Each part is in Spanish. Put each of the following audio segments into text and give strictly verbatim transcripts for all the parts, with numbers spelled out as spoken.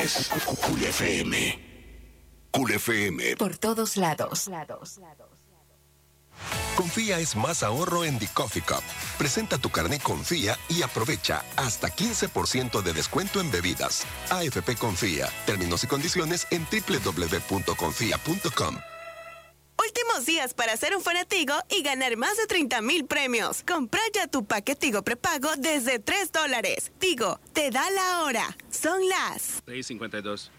Es Cool F M. Cool F M. Por todos lados. Confía es más ahorro en The Coffee Cup. Presenta tu carnet Confía y aprovecha hasta quince por ciento de descuento en bebidas. A F P Confía. Términos y condiciones en doble u doble u doble u punto confía punto com. Últimos días para ser un fanatigo y ganar más de treinta mil premios. Compra ya tu paquete Tigo prepago desde tres dólares. Tigo, te da la hora. Son las seis cincuenta y dos.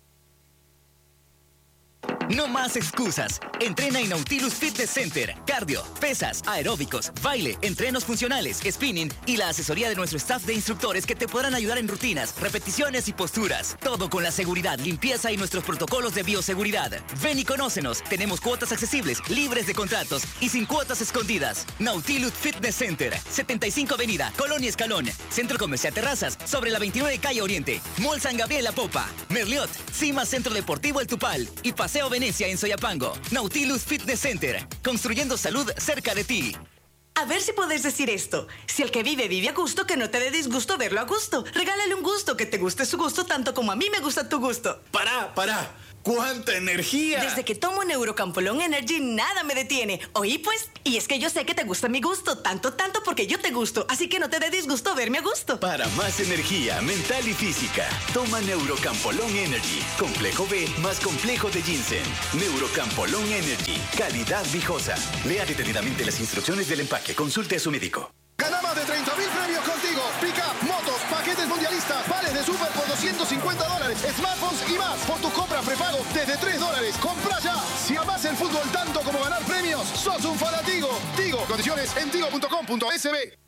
No más excusas. Entrena en Nautilus Fitness Center. Cardio, pesas, aeróbicos, baile, entrenos funcionales, spinning y la asesoría de nuestro staff de instructores que te podrán ayudar en rutinas, repeticiones y posturas. Todo con la seguridad, limpieza y nuestros protocolos de bioseguridad. Ven y conócenos. Tenemos cuotas accesibles, libres de contratos y sin cuotas escondidas. Nautilus Fitness Center. setenta y cinco Avenida, Colonia Escalón. Centro Comercial Terrazas, sobre la veintinueve Calle Oriente. Mall San Gabriel La Popa. Merliot, Cima Centro Deportivo El Tupal. Y Paseo Venecia en Soyapango. Nautilus Fitness Center. Construyendo salud cerca de ti. A ver si podés decir esto. Si el que vive vive a gusto, que no te dé disgusto verlo a gusto. Regálale un gusto, que te guste su gusto tanto como a mí me gusta tu gusto. ¡Pará, pará! ¡Cuánta energía! Desde que tomo Neurocampolón Energy, nada me detiene. Oí pues, y es que yo sé que te gusta mi gusto, tanto, tanto porque yo te gusto. Así que no te dé disgusto verme a gusto. Para más energía mental y física, toma Neurocampolón Energy. Complejo B más complejo de ginseng. Neurocampolón Energy. Calidad viejosa. Lea detenidamente las instrucciones del empaque. Consulte a su médico. Gana más de treinta mil premios contigo. Pick-up, motos, paquetes mundialistas, vales de super por doscientos cincuenta dólares, smartphones y más. Por tu compra prepago desde tres dólares. ¡Compra ya! Si amás el fútbol tanto como ganar premios, sos un fanatigo. Tigo, condiciones en tigo punto com punto es be.